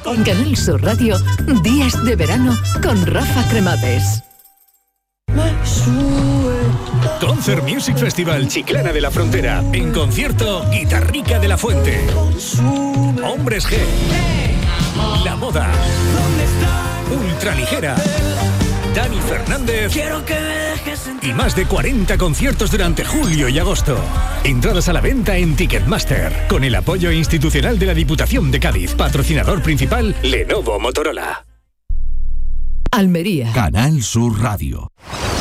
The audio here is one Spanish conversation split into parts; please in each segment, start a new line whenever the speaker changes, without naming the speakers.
En Canal Sur Radio, Días de Verano con Rafa Cremades.
Concert Music Festival Chiclana de la Frontera. En concierto, Guitarrica de la Fuente. Hombres G. La Moda. Ultraligera. Dani Fernández. Y más de 40 conciertos durante julio y agosto. Entradas a la venta en Ticketmaster. Con el apoyo institucional de la Diputación de Cádiz. Patrocinador principal, Lenovo Motorola.
Almería.
Canal Sur Radio.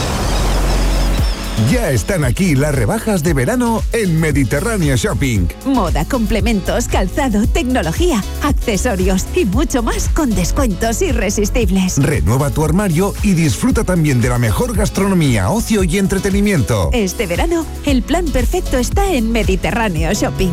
Ya están aquí las rebajas de verano en Mediterráneo Shopping.
Moda, complementos, calzado, tecnología, accesorios y mucho más con descuentos irresistibles.
Renueva tu armario y disfruta también de la mejor gastronomía, ocio y entretenimiento.
Este verano, el plan perfecto está en Mediterráneo Shopping.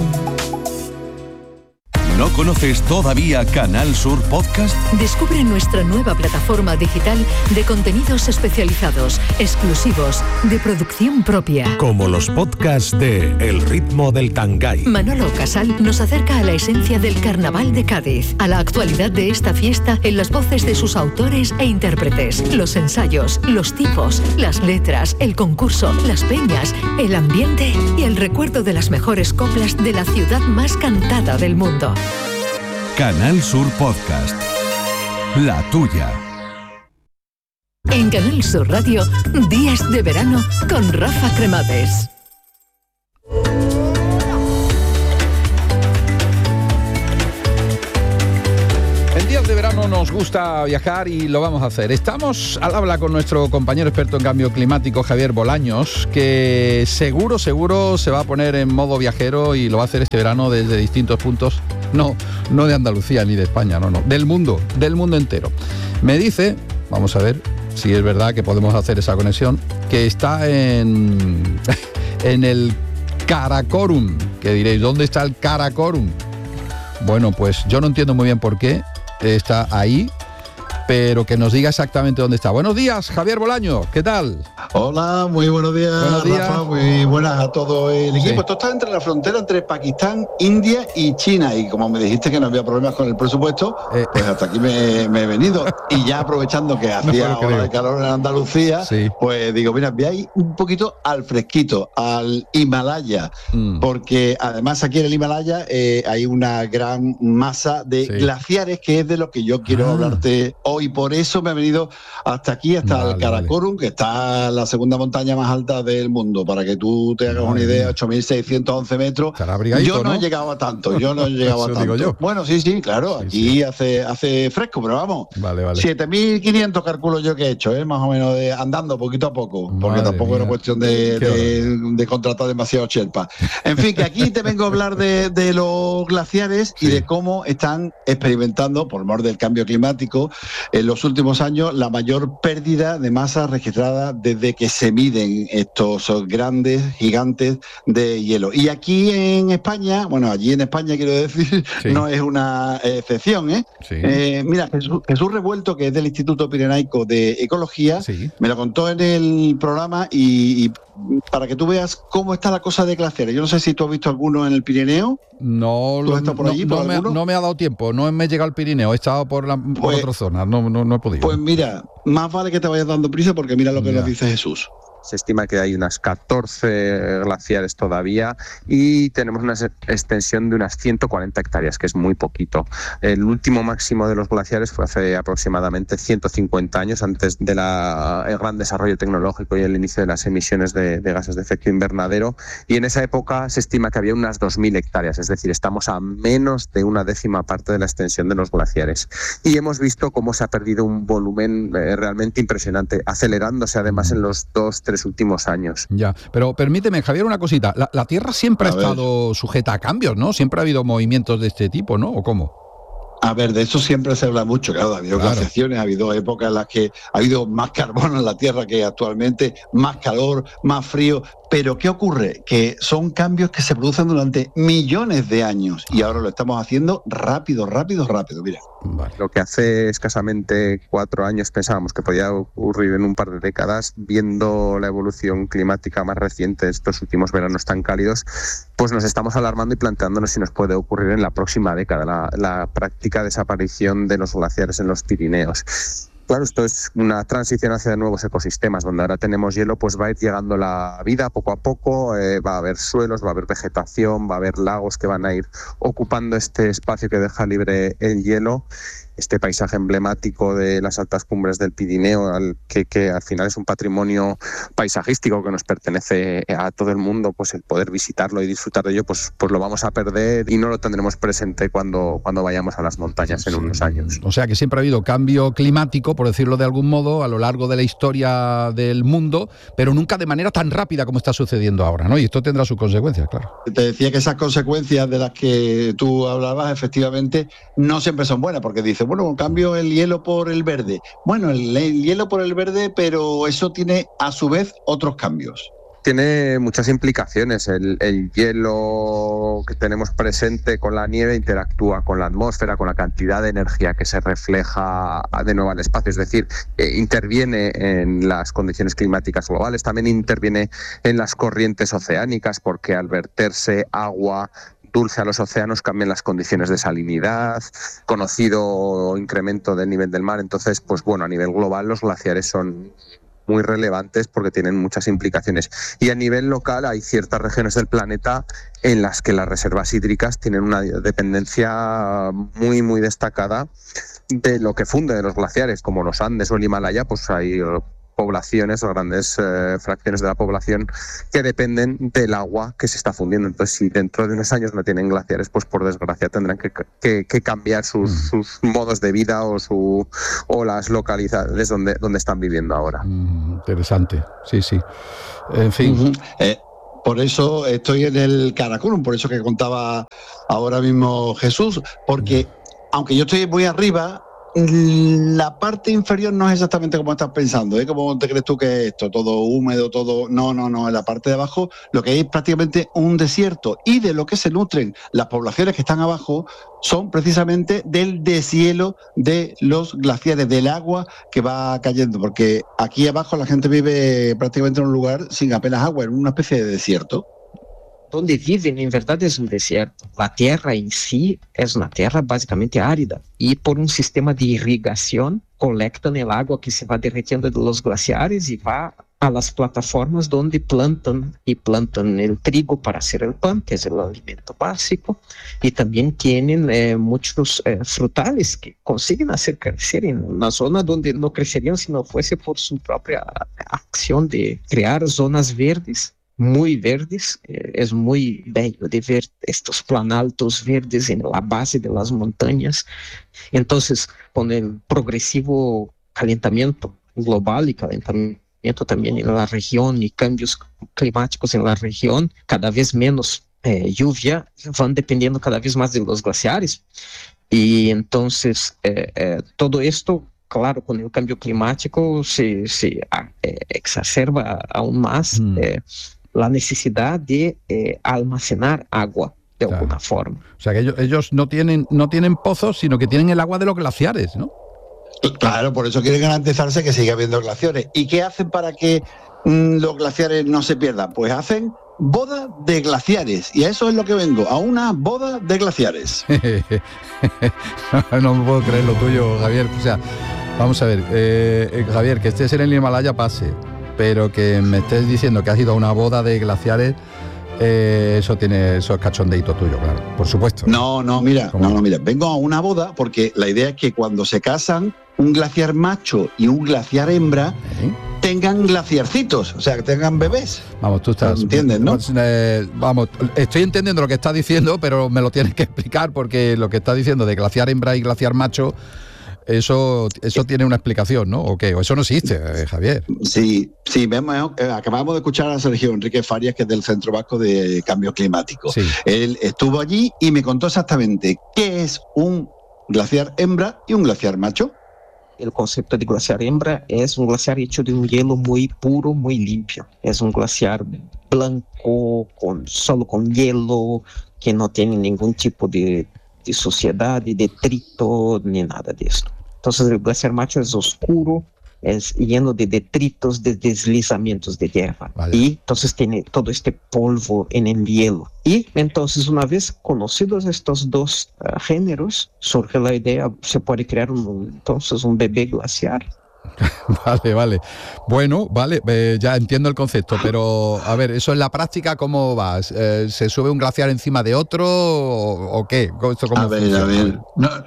¿No conoces todavía Canal Sur Podcast?
Descubre nuestra nueva plataforma digital de contenidos especializados, exclusivos, de producción propia.
Como los podcasts de El ritmo del Tangay.
Manolo Casal nos acerca a la esencia del Carnaval de Cádiz, a la actualidad de esta fiesta en las voces de sus autores e intérpretes, los ensayos, los tipos, las letras, el concurso, las peñas, el ambiente y el recuerdo de las mejores coplas de la ciudad más cantada del mundo.
Canal Sur Podcast. La tuya.
En Canal Sur Radio, Días de Verano con Rafa Cremades.
En días de verano nos gusta viajar y lo vamos a hacer. Estamos al habla con nuestro compañero experto en cambio climático, Javier Bolaños, que seguro se va a poner en modo viajero y lo va a hacer este verano desde distintos puntos. No de Andalucía ni de España, no, del mundo entero. Me dice, vamos a ver si es verdad que podemos hacer esa conexión, que está en el Karakorum, que diréis, ¿dónde está el Karakorum? Bueno, pues yo no entiendo muy bien por qué está ahí, pero que nos diga exactamente dónde está. Buenos días, Javier Bolaño, ¿qué tal?
Hola, muy buenos días, Rafa, muy buenas a todo el equipo.
Sí.
Esto está entre la frontera entre Pakistán, India y China, y como me dijiste que no había problemas con el presupuesto, pues hasta aquí me he venido. Y ya aprovechando que hacía hora de calor en Andalucía, sí, pues digo, mira, voy a ir un poquito al fresquito, al Himalaya, porque además aquí en el Himalaya hay una gran masa de glaciares, que es de lo que yo quiero hablarte hoy. Por eso me he venido hasta aquí, hasta el Karakorum, que está la segunda montaña más alta del mundo, para que tú te hagas una idea, 8.611 metros. Yo no he llegado a tanto,
Digo yo.
Bueno, sí, claro, aquí hace fresco, pero vamos, 7.500 calculo yo que he hecho, más o menos andando poquito a poco, porque tampoco era cuestión de contratar demasiado chelpa. En fin, que aquí te vengo a hablar de los glaciares y de cómo están experimentando, por mor del cambio climático, en los últimos años la mayor pérdida de masa registrada desde que se miden estos grandes gigantes de hielo. Y aquí en España, allí en España quiero decir, no es una excepción, mira, Jesús Revuelto, que es del Instituto Pirenaico de Ecología, me lo contó en el programa y para que tú veas cómo está la cosa de glaciares. Yo no sé si tú has visto alguno en el Pirineo.
No me ha dado tiempo, no me he llegado al Pirineo, he estado por otras zonas, no he podido.
Pues mira, más vale que te vayas dando prisa, porque mira lo que nos dice Jesús.
Se estima que hay unas 14 glaciares todavía y tenemos una extensión de unas 140 hectáreas, que es muy poquito. El último máximo de los glaciares fue hace aproximadamente 150 años, antes del gran desarrollo tecnológico y el inicio de las emisiones de gases de efecto invernadero, y en esa época se estima que había unas 2.000 hectáreas, es decir, estamos a menos de una décima parte de la extensión de los glaciares. Y hemos visto cómo se ha perdido un volumen realmente impresionante, acelerándose además en los 2-3 últimos años.
Ya, pero permíteme, Javier, una cosita. La Tierra siempre ha estado sujeta a cambios, ¿no? Siempre ha habido movimientos de este tipo, ¿no? ¿O cómo?
A ver, de eso siempre se habla mucho, claro, ha habido glaciaciones, ha habido épocas en las que ha habido más carbono en la Tierra que actualmente, más calor, más frío, Pero ¿qué ocurre? Que son cambios que se producen durante millones de años y ahora lo estamos haciendo rápido, mira.
Vale. Lo que hace escasamente 4 años pensábamos que podía ocurrir en un par de décadas, viendo la evolución climática más reciente, estos últimos veranos tan cálidos, pues nos estamos alarmando y planteándonos si nos puede ocurrir en la próxima década, la práctica desaparición de los glaciares en los Pirineos. Claro, esto es una transición hacia nuevos ecosistemas, donde ahora tenemos hielo, pues va a ir llegando la vida poco a poco, va a haber suelos, va a haber vegetación, va a haber lagos que van a ir ocupando este espacio que deja libre el hielo, este paisaje emblemático de las altas cumbres del Pirineo, que al final es un patrimonio paisajístico que nos pertenece a todo el mundo, pues el poder visitarlo y disfrutar de ello, pues lo vamos a perder y no lo tendremos presente cuando vayamos a las montañas en unos años.
O sea que siempre ha habido cambio climático, por decirlo de algún modo, a lo largo de la historia del mundo, pero nunca de manera tan rápida como está sucediendo ahora, ¿no? Y esto tendrá sus consecuencias, claro.
Te decía que esas consecuencias de las que tú hablabas, efectivamente, no siempre son buenas, porque dices, bueno, cambio el hielo por el verde. Bueno, el hielo por el verde, pero eso tiene a su vez otros cambios.
Tiene muchas implicaciones. El hielo que tenemos presente con la nieve interactúa con la atmósfera, con la cantidad de energía que se refleja de nuevo al espacio. Es decir, interviene en las condiciones climáticas globales, también interviene en las corrientes oceánicas, porque al verterse agua dulce a los océanos cambian las condiciones de salinidad, conocido incremento del nivel del mar. Entonces, pues bueno, a nivel global los glaciares son muy relevantes porque tienen muchas implicaciones. Y a nivel local hay ciertas regiones del planeta en las que las reservas hídricas tienen una dependencia muy, muy destacada de lo que funde de los glaciares, como los Andes o el Himalaya. Pues hay poblaciones o grandes fracciones de la población que dependen del agua que se está fundiendo. Entonces, si dentro de unos años no tienen glaciares, pues por desgracia tendrán que cambiar sus modos de vida o las localidades donde están viviendo ahora.
Interesante, sí. En fin.
Por eso estoy en el Karakorum, por eso que contaba ahora mismo Jesús, porque aunque yo estoy muy arriba, la parte inferior no es exactamente como estás pensando, ¿eh? ¿Cómo te crees tú que es esto? Todo húmedo, todo... No, en la parte de abajo lo que hay es prácticamente un desierto, y de lo que se nutren las poblaciones que están abajo son precisamente del deshielo de los glaciares, del agua que va cayendo, porque aquí abajo la gente vive prácticamente en un lugar sin apenas agua, en una especie de desierto.
Donde viven, en verdad, es un desierto. La tierra en sí es una tierra básicamente árida y por un sistema de irrigación colectan el agua que se va derretiendo de los glaciares y va a las plataformas donde plantan el trigo para hacer el pan, que es el alimento básico, y también tienen muchos frutales que consiguen hacer crecer en una zona donde no crecerían si no fuese por su propia acción de crear zonas verdes, muy verdes. Es muy bello de ver estos planaltos verdes en la base de las montañas. Entonces, con el progresivo calentamiento global y calentamiento también en la región y cambios climáticos en la región, cada vez menos lluvia, van dependiendo cada vez más de los glaciares. Y entonces todo esto, claro, con el cambio climático se exacerba aún más la necesidad de almacenar agua de alguna forma.
O sea que ellos no tienen pozos, sino que tienen el agua de los glaciares, ¿no?
Claro, por eso quieren garantizarse que siga habiendo glaciares. ¿Y qué hacen para que los glaciares no se pierdan? Pues hacen boda de glaciares, y a eso es lo que vengo, a una boda de glaciares.
No me puedo creer lo tuyo, Javier. O sea, vamos a ver, Javier, que estés en el Himalaya pase, pero que me estés diciendo que has ido a una boda de glaciares, eso es cachondeito tuyo, claro, por supuesto.
No, mira, vengo a una boda porque la idea es que cuando se casan un glaciar macho y un glaciar hembra tengan glaciarcitos, o sea, que tengan bebés.
Vamos, tú estás...
¿Entiendes, no?
Vamos, estoy entendiendo lo que estás diciendo, pero me lo tienes que explicar, porque lo que estás diciendo de glaciar hembra y glaciar macho, eso tiene una explicación, ¿no? ¿O qué? ¿O eso no existe, Javier?
Sí, acabamos de escuchar a Sergio Enrique Farias, que es del Centro Vasco de Cambio Climático. Sí. Él estuvo allí y me contó exactamente qué es un glaciar hembra y un glaciar macho.
el concepto de glaciar hembra es un glaciar hecho de un hielo muy puro, muy limpio. Es un glaciar blanco, solo con hielo, que no tiene ningún tipo de suciedad, de detrito, ni nada de esto. Entonces el glaciar macho es oscuro, es lleno de detritos, de deslizamientos de tierra. Vale. Y entonces tiene todo este polvo en el hielo. Y entonces, una vez conocidos estos dos géneros, surge la idea, se puede crear un bebé glaciar.
Vale. Bueno, vale, ya entiendo el concepto, pero a ver, ¿eso en la práctica cómo va? ¿Se sube un glaciar encima de otro o qué? ¿Esto cómo funciona?
A ver,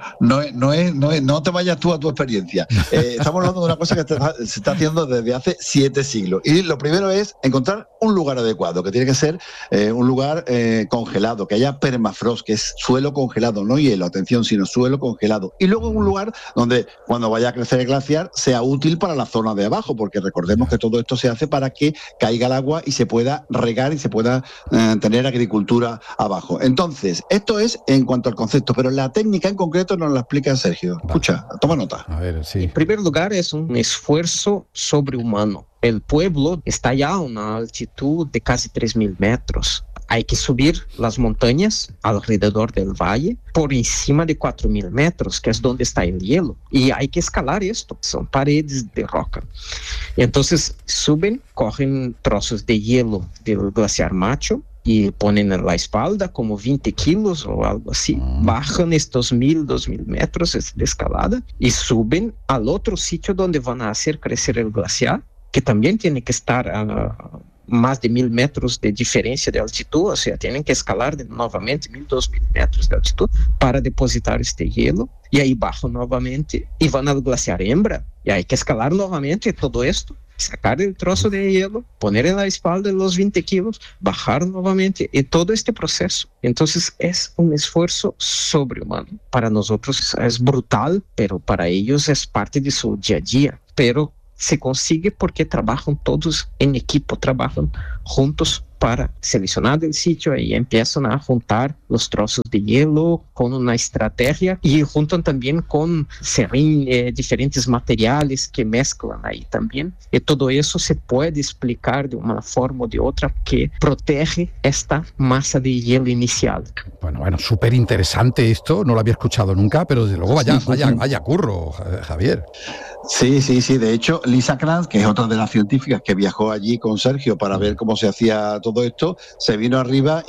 no te vayas tú a tu experiencia. Estamos hablando de una cosa que se está haciendo desde hace 7 siglos. Y lo primero es encontrar un lugar adecuado, que tiene que ser un lugar congelado, que haya permafrost, que es suelo congelado, no hielo, atención, sino suelo congelado. Y luego un lugar donde cuando vaya a crecer el glaciar sea útil para la zona de abajo, porque recordemos que todo esto se hace para que caiga el agua y se pueda regar y se pueda tener agricultura abajo. Entonces, esto es en cuanto al concepto, pero la técnica en concreto nos la explica Sergio. Escucha, toma nota.
A ver, sí.
En primer lugar, es un esfuerzo sobrehumano. El pueblo está ya a una altitud de casi 3.000 metros. Hay que subir las montañas alrededor del valle por encima de 4.000 metros, que es donde está el hielo. Y hay que escalar esto, son paredes de roca. Entonces suben, cogen trozos de hielo del glaciar macho y ponen en la espalda como 20 kilos o algo así. Bajan estos 1.000, 2.000 metros de escalada y suben al otro sitio donde van a hacer crecer el glaciar, que también tiene que estar a más de 1.000 metros de diferencia de altitud, o sea, tienen que escalar nuevamente 1.000, 2.000 metros de altitud para depositar este hielo, y ahí bajan nuevamente y van al glaciar hembra, y hay que escalar nuevamente todo esto, sacar el trozo de hielo, poner en la espalda los 20 kilos, bajar nuevamente, y todo este proceso. Entonces es un esfuerzo sobrehumano. Para nosotros es brutal, pero para ellos es parte de su día a día. Pero se consigue porque trabajan todos en equipo, trabajan juntos para seleccionar el sitio y empiezan a juntar los trozos de hielo con una estrategia y juntan también con serrín, diferentes materiales que mezclan ahí también. Y todo eso se puede explicar de una forma o de otra que protege esta masa de hielo inicial.
Bueno, súper interesante esto, no lo había escuchado nunca, pero desde luego vaya curro, Javier.
Sí. De hecho, Lisa Kranz, que es otra de las científicas que viajó allí con Sergio para ver cómo se hacía todo esto, se vino arriba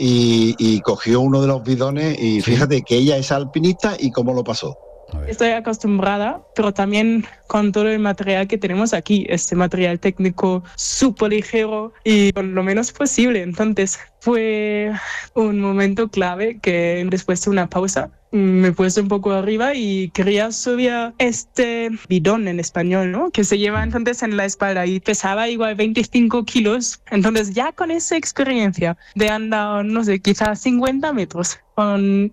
y cogió uno de los bidones y fíjate que ella es alpinista y cómo lo pasó.
Estoy acostumbrada, pero también con todo el material que tenemos aquí, este material técnico súper ligero y con lo menos posible. Entonces fue un momento clave que después de una pausa me puse un poco arriba y quería subir este bidón en español, ¿no? Que se lleva entonces en la espalda y pesaba igual 25 kilos. Entonces ya con esa experiencia de andar, no sé, quizás 50 metros con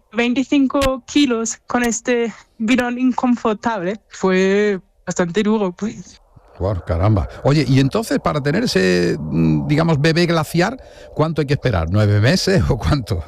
25 kilos con este bidón inconfortable, fue bastante duro, pues.
Wow, caramba. Oye, y entonces para tener ese, digamos, bebé glaciar, ¿cuánto hay que esperar? ¿9 meses o cuánto?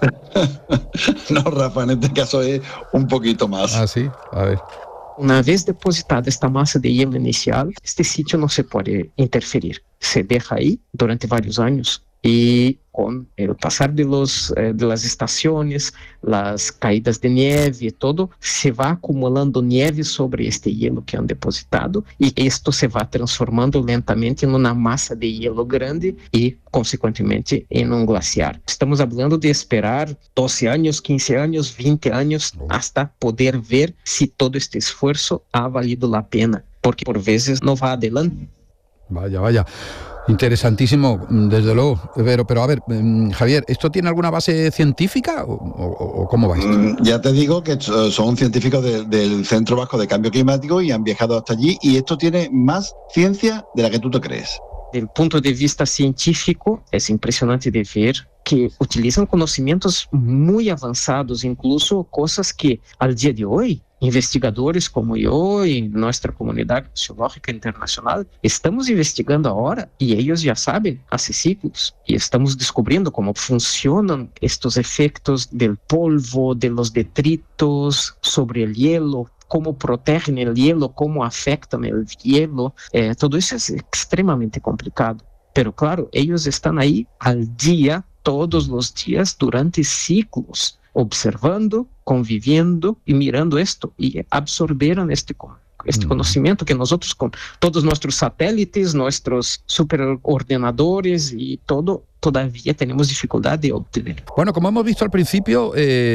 No, Rafa, en este caso es un poquito más.
Ah, sí, a ver.
Una vez depositada esta masa de hielo inicial, este sitio no se puede interferir. Se deja ahí durante varios años y con el pasar de las estaciones, las caídas de nieve y todo, se va acumulando nieve sobre este hielo que han depositado y esto se va transformando lentamente en una masa de hielo grande y, consecuentemente, en un glaciar. Estamos hablando de esperar 12 años, 15 años, 20 años hasta poder ver si todo este esfuerzo ha valido la pena, porque por veces no va adelante.
Vaya. Interesantísimo, desde luego. Pero a ver, Javier, ¿esto tiene alguna base científica o cómo va esto?
Ya te digo que son científicos del Centro Vasco de Cambio Climático y han viajado hasta allí y esto tiene más ciencia de la que tú te crees.
Desde el punto de vista científico, es impresionante de ver que utilizan conocimientos muy avanzados, incluso cosas que al día de hoy investigadores como yo y nuestra comunidad geológica internacional estamos investigando ahora y ellos ya saben hace siglos y estamos descubriendo cómo funcionan estos efectos del polvo, de los detritos sobre el hielo, cómo protegen el hielo, cómo afectan el hielo, todo eso es extremadamente complicado. Pero claro, ellos están ahí al día, todos los días, durante ciclos, observando, conviviendo y mirando esto, y absorbieron este conocimiento que nosotros con todos nuestros satélites, nuestros superordenadores y todo, todavía tenemos dificultad de obtener.
Bueno, como hemos visto al principio,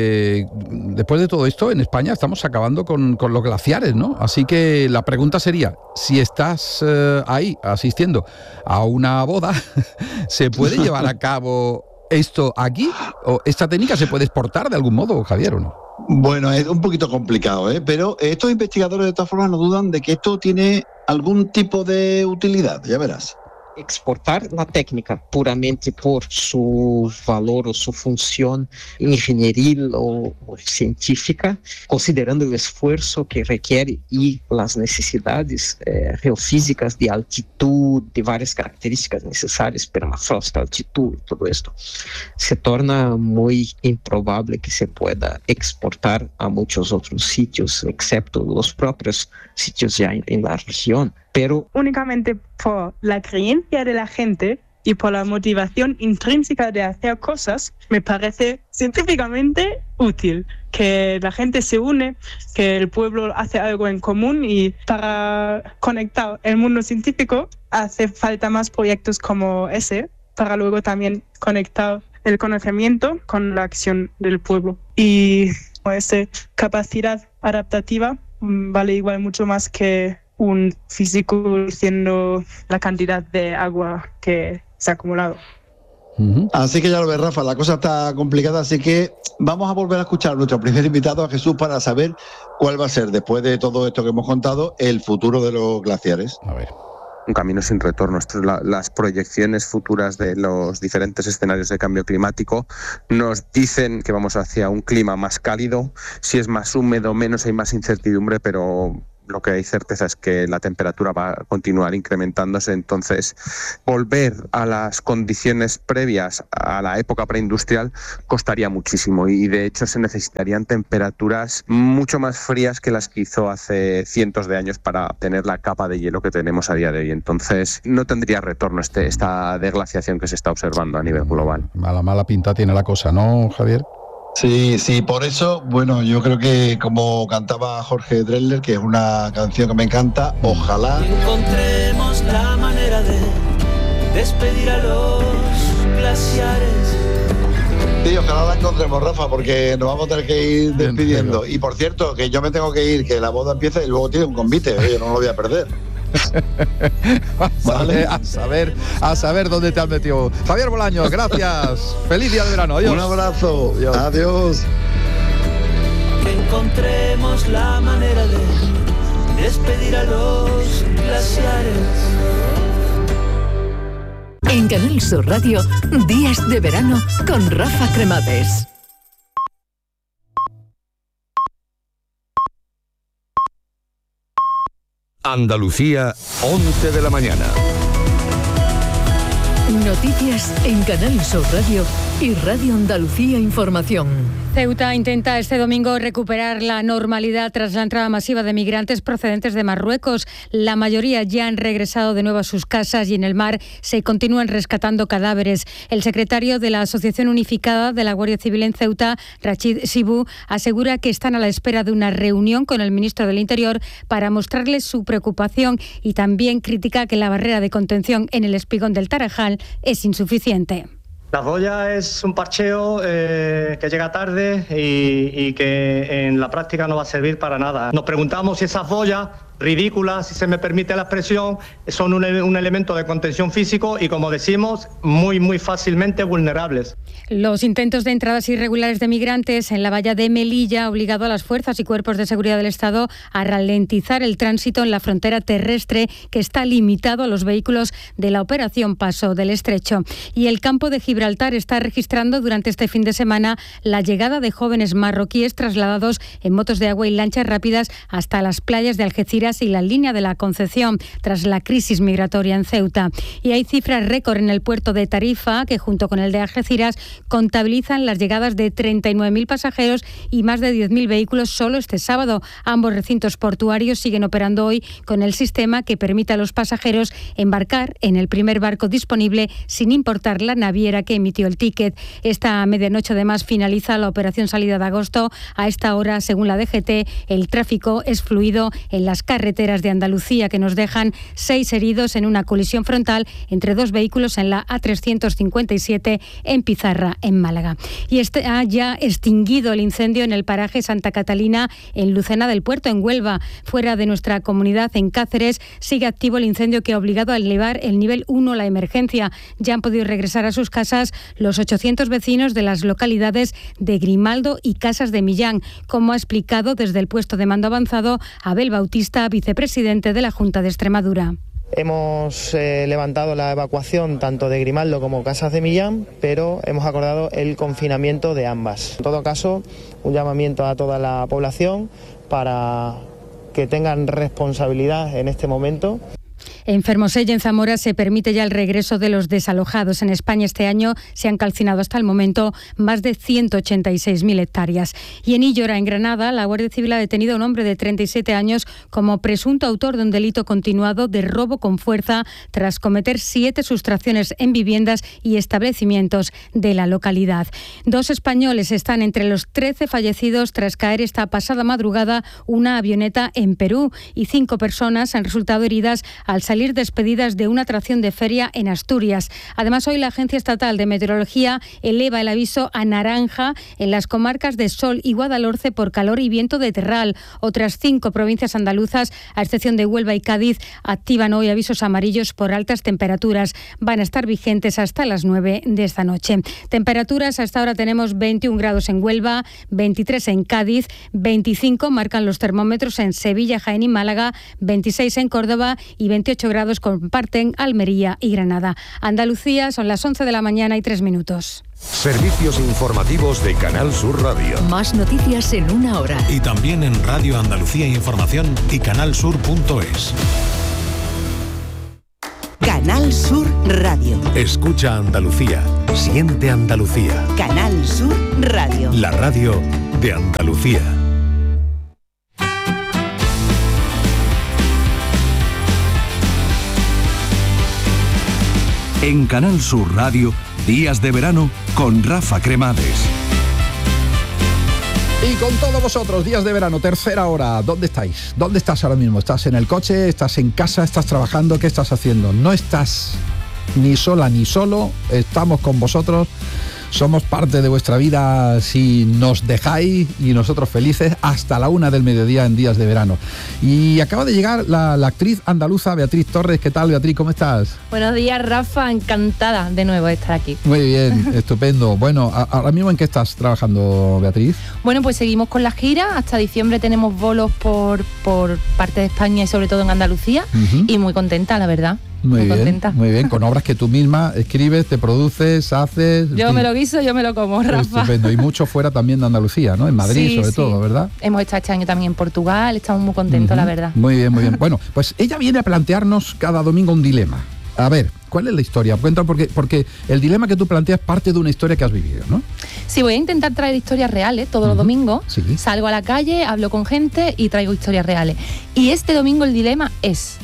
después de todo esto, en España estamos acabando con los glaciares, ¿no? Así que la pregunta sería, si estás ahí asistiendo a una boda, ¿se puede llevar a cabo esto aquí? ¿O esta técnica se puede exportar de algún modo, Javier, o no?
Bueno, es un poquito complicado, pero estos investigadores de todas formas no dudan de que esto tiene algún tipo de utilidad, ya verás.
Exportar la técnica puramente por su valor o su función ingenieril o científica, considerando el esfuerzo que requiere y las necesidades geofísicas de altitud, de varias características necesarias, permafrost, altitud, todo esto, se torna muy improbable que se pueda exportar a muchos otros sitios, excepto los propios sitios ya en la región. Pero
únicamente por la creencia de la gente y por la motivación intrínseca de hacer cosas, me parece científicamente útil que la gente se une, que el pueblo hace algo en común, y para conectar el mundo científico hace falta más proyectos como ese, para luego también conectar el conocimiento con la acción del pueblo. Y esa capacidad adaptativa vale igual mucho más que un físico diciendo la cantidad de agua que se ha acumulado.
Así que ya lo ves, Rafa, la cosa está complicada, así que vamos a volver a escuchar a nuestro primer invitado, a Jesús, para saber cuál va a ser, después de todo esto que hemos contado, el futuro de los glaciares.
A ver.
Un camino sin retorno. Las proyecciones futuras de los diferentes escenarios de cambio climático nos dicen que vamos hacia un clima más cálido. Si es más húmedo, menos, hay más incertidumbre, pero lo que hay certeza es que la temperatura va a continuar incrementándose. Entonces, volver a las condiciones previas a la época preindustrial costaría muchísimo, y de hecho se necesitarían temperaturas mucho más frías que las que hizo hace cientos de años para obtener la capa de hielo que tenemos a día de hoy. Entonces, no tendría retorno esta deglaciación que se está observando a nivel global.
Mala pinta tiene la cosa, ¿no, Javier?
Sí, por eso, bueno, yo creo que, como cantaba Jorge Drexler, que es una canción que me encanta, ojalá
encontremos la manera de despedir a los glaciares.
Sí, ojalá la encontremos, Rafa, porque nos vamos a tener que ir despidiendo. Y por cierto, que yo me tengo que ir, que la boda empieza y luego tiene un convite, oye, no lo voy a perder.
Vale, a saber dónde te has metido. Javier Bolaños, gracias. Feliz día de verano. Adiós.
Un abrazo. Adiós.
Que encontremos la manera de despedir a los glaciares.
En Canal Sur Radio, Días de Verano con Rafa Cremades.
Andalucía, 11 de la mañana.
Noticias en Canal Sur Radio y Radio Andalucía Información.
Ceuta intenta este domingo recuperar la normalidad tras la entrada masiva de migrantes procedentes de Marruecos. La mayoría ya han regresado de nuevo a sus casas y en el mar se continúan rescatando cadáveres. El secretario de la Asociación Unificada de la Guardia Civil en Ceuta, Rachid Sibú, asegura que están a la espera de una reunión con el ministro del Interior para mostrarles su preocupación, y también critica que la barrera de contención en el espigón del Tarajal es insuficiente.
La boya es un parcheo que llega tarde y que en la práctica no va a servir para nada. Nos preguntamos si esas boyas ridículas, si se me permite la expresión, son un elemento de contención físico y, como decimos, muy fácilmente vulnerables.
Los intentos de entradas irregulares de migrantes en la valla de Melilla ha obligado a las fuerzas y cuerpos de seguridad del Estado a ralentizar el tránsito en la frontera terrestre, que está limitado a los vehículos de la operación Paso del Estrecho. Y el campo de Gibraltar está registrando durante este fin de semana la llegada de jóvenes marroquíes trasladados en motos de agua y lanchas rápidas hasta las playas de Algeciras Algeciras y la línea de la Concepción tras la crisis migratoria en Ceuta. Y hay cifras récord en el puerto de Tarifa, que junto con el de Algeciras contabilizan las llegadas de 39.000 pasajeros y más de 10.000 vehículos solo este sábado. Ambos recintos portuarios siguen operando hoy con el sistema que permite a los pasajeros embarcar en el primer barco disponible sin importar la naviera que emitió el ticket. Esta medianoche además finaliza la operación salida de agosto. A esta hora, según la DGT, el tráfico es fluido en las carreteras de Andalucía, que nos dejan 6 heridos en una colisión frontal entre 2 vehículos en la A357 en Pizarra, en Málaga. Y ha ya extinguido el incendio en el paraje Santa Catalina, en Lucena del Puerto, en Huelva. Fuera de nuestra comunidad, en Cáceres, sigue activo el incendio que ha obligado a elevar el nivel 1 la emergencia. Ya han podido regresar a sus casas los 800 vecinos de las localidades de Grimaldo y Casas de Millán, como ha explicado desde el puesto de mando avanzado Abel Bautista, vicepresidente de la Junta de Extremadura.
Hemos levantado la evacuación tanto de Grimaldo como Casas de Millán, pero hemos acordado el confinamiento de ambas. En todo caso, un llamamiento a toda la población para que tengan responsabilidad en este momento.
En Fermoselle, en Zamora, se permite ya el regreso de los desalojados. En España este año se han calcinado hasta el momento más de 186.000 hectáreas. Y en Illora, en Granada, la Guardia Civil ha detenido a un hombre de 37 años como presunto autor de un delito continuado de robo con fuerza tras cometer 7 sustracciones en viviendas y establecimientos de la localidad. 2 españoles están entre los 13 fallecidos tras caer esta pasada madrugada una avioneta en Perú, y 5 personas han resultado heridas al salir despedidas de una atracción de feria en Asturias. Además, hoy la Agencia Estatal de Meteorología eleva el aviso a naranja en las comarcas de Sol y Guadalhorce por calor y viento de terral. Otras 5 provincias andaluzas, a excepción de Huelva y Cádiz, activan hoy avisos amarillos por altas temperaturas. Van a estar vigentes hasta las 9 de esta noche. Temperaturas, hasta ahora tenemos 21 grados en Huelva, 23 en Cádiz, 25 marcan los termómetros en Sevilla, Jaén y Málaga, 26 en Córdoba y 28 grados comparten Almería y Granada. Andalucía, son las 11 de la mañana y 3 minutos.
Servicios informativos de Canal Sur Radio.
Más noticias en una hora.
Y también en Radio Andalucía Información y canalsur.es.
Canal Sur Radio.
Escucha Andalucía. Siente Andalucía.
Canal Sur Radio.
La radio de Andalucía.
En Canal Sur Radio, Días de Verano con Rafa Cremades.
Y con todos vosotros, Días de Verano, tercera hora. ¿Dónde estáis? ¿Dónde estás ahora mismo? ¿Estás en el coche? ¿Estás en casa? ¿Estás trabajando? ¿Qué estás haciendo? No estás ni sola ni solo. Estamos con vosotros. Somos parte de vuestra vida si nos dejáis, y nosotros felices hasta la 1 del mediodía en Días de Verano. Y acaba de llegar la actriz andaluza Beatriz Torres. ¿Qué tal, Beatriz? ¿Cómo estás?
Buenos días, Rafa. Encantada de nuevo de estar aquí.
Muy bien, estupendo. Bueno, ahora mismo, ¿en qué estás trabajando, Beatriz?
Bueno, pues seguimos con la gira. Hasta diciembre tenemos bolos por parte de España y sobre todo en Andalucía. Y muy contenta, la verdad.
Muy bien,
contenta.
Muy bien, con obras que tú misma escribes, te produces, haces...
Yo me lo guiso, yo me lo como, Rafa.
Estupendo, y mucho fuera también de Andalucía, ¿no? En Madrid, sobre todo, ¿verdad?
Hemos estado este año también en Portugal, estamos muy contentos, la verdad.
Muy bien, muy bien. Bueno, pues ella viene a plantearnos cada domingo un dilema. A ver, ¿cuál es la historia? Cuenta, porque el dilema que tú planteas parte de una historia que has vivido, ¿no?
Sí, voy a intentar traer historias reales todos los domingos. Sí. Salgo a la calle, hablo con gente y traigo historias reales. Y este domingo el dilema es...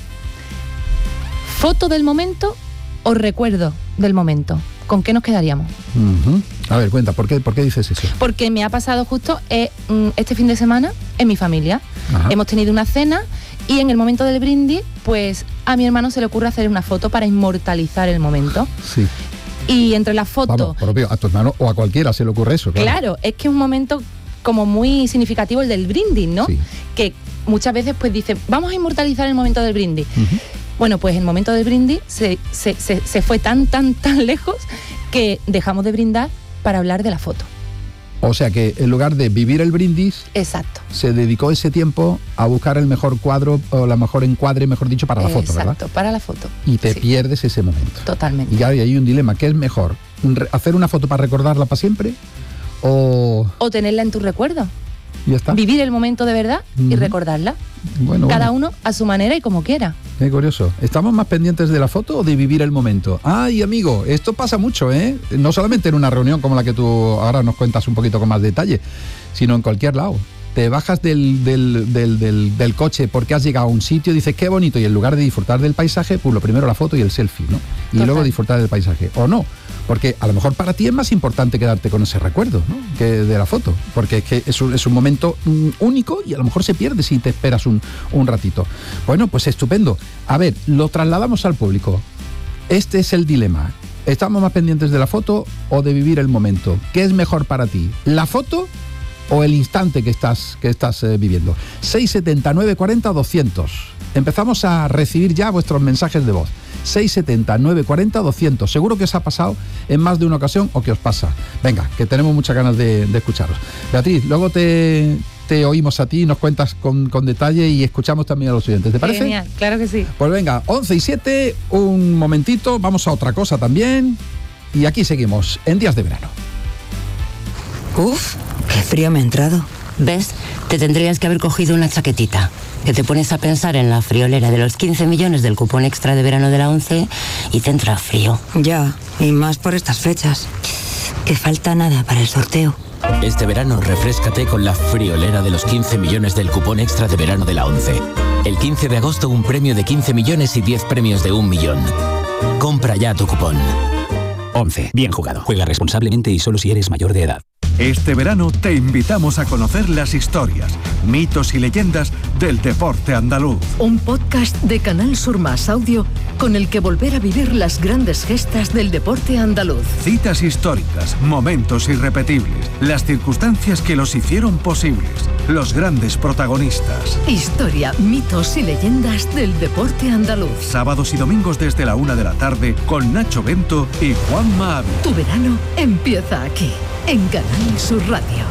¿foto del momento o recuerdo del momento? ¿Con qué nos quedaríamos?
A ver, cuenta, ¿por qué dices eso?
Porque me ha pasado justo este fin de semana en mi familia. Ajá. Hemos tenido una cena y en el momento del brindis, pues a mi hermano se le ocurre hacer una foto para inmortalizar el momento. Sí. Y entre las fotos...
Vamos, propio, a tu hermano o a cualquiera se le ocurre eso, claro.
Claro, es que es un momento como muy significativo el del brindis, ¿no? Sí. Que muchas veces pues dicen, vamos a inmortalizar el momento del brindis. Bueno, pues el momento del brindis se fue tan lejos que dejamos de brindar para hablar de la foto.
O sea que en lugar de vivir el brindis,
exacto,
se dedicó ese tiempo a buscar el mejor cuadro o la mejor encuadre, mejor dicho, para la foto, ¿verdad?
Exacto, para la foto.
Y te pierdes ese momento.
Totalmente.
Y hay un dilema, ¿qué es mejor? ¿Hacer una foto para recordarla para siempre o
tenerla en tu recuerdo?
Ya está.
Vivir el momento de verdad y recordarla. Cada uno a su manera y como quiera.
Qué curioso. ¿Estamos más pendientes de la foto o de vivir el momento? Ay, amigo, esto pasa mucho, ¿eh? No solamente en una reunión como la que tú ahora nos cuentas un poquito con más detalle, sino en cualquier lado. Te bajas del coche porque has llegado a un sitio, dices qué bonito, y en lugar de disfrutar del paisaje, pues lo primero la foto y el selfie, ¿no? Y Total. Luego disfrutar del paisaje. O no, porque a lo mejor para ti es más importante quedarte con ese recuerdo, ¿no? Que de la foto, porque es que es un momento único y a lo mejor se pierde si te esperas un ratito. Bueno, pues estupendo. A ver, lo trasladamos al público. Este es el dilema. ¿Estamos más pendientes de la foto o de vivir el momento? ¿Qué es mejor para ti? ¿La foto o el instante que estás viviendo? 670 40 200. Empezamos a recibir ya vuestros mensajes de voz. 670 40 200. Seguro que os ha pasado en más de una ocasión o que os pasa. Venga, que tenemos muchas ganas de escucharos. Beatriz, luego te oímos a ti, nos cuentas con detalle y escuchamos también a los oyentes. ¿Te parece?
Genial, claro que sí.
Pues venga, 11:07, un momentito, vamos a otra cosa también. Y aquí seguimos, en Días de Verano.
Uf, qué frío me ha entrado. ¿Ves? Te tendrías que haber cogido una chaquetita. Que te pones a pensar en la friolera de los 15 millones del cupón extra de verano de la 11 y te entra frío. Ya, y más por estas fechas. Que falta nada para el sorteo.
Este verano refréscate con la friolera de los 15 millones del cupón extra de verano de la 11. El 15 de agosto un premio de 15 millones y 10 premios de 1 millón. Compra ya tu cupón.
11. Bien jugado. Juega responsablemente y solo si eres mayor de edad.
Este verano te invitamos a conocer las historias, mitos y leyendas del deporte andaluz.
Un podcast de Canal Sur Más Audio con el que volver a vivir las grandes gestas del deporte andaluz.
Citas históricas, momentos irrepetibles, las circunstancias que los hicieron posibles, los grandes protagonistas.
Historia, mitos y leyendas del deporte andaluz.
Sábados y domingos desde la 1 de la tarde con Nacho Bento y Juanma Ávila.
Tu verano empieza aquí, en Canal Sur Radio.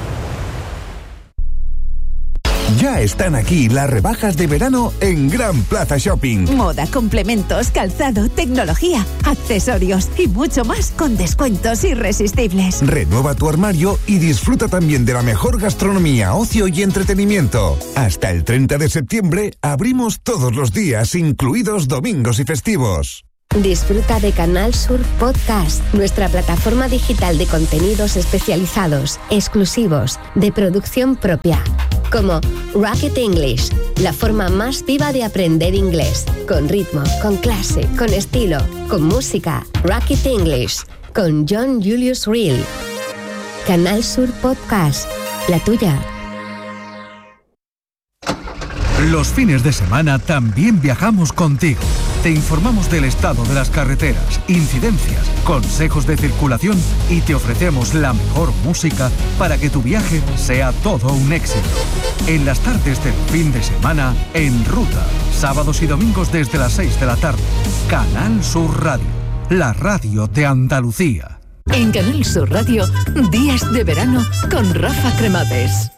Ya están aquí las rebajas de verano en Gran Plaza Shopping.
Moda, complementos, calzado, tecnología, accesorios y mucho más con descuentos irresistibles.
Renueva tu armario y disfruta también de la mejor gastronomía, ocio y entretenimiento. Hasta el 30 de septiembre abrimos todos los días, incluidos domingos y festivos.
Disfruta de Canal Sur Podcast, nuestra plataforma digital de contenidos especializados, exclusivos, de producción propia, como Rocket English, la forma más viva de aprender inglés, con ritmo, con clase, con estilo, con música. Rocket English, con John Julius Reel. Canal Sur Podcast, la tuya.
Los fines de semana también viajamos contigo. Te informamos del estado de las carreteras, incidencias, consejos de circulación y te ofrecemos la mejor música para que tu viaje sea todo un éxito. En las tardes del fin de semana, En Ruta, sábados y domingos desde las 6 de la tarde. Canal Sur Radio, la radio de Andalucía.
En Canal Sur Radio, Días de Verano con Rafa Cremades.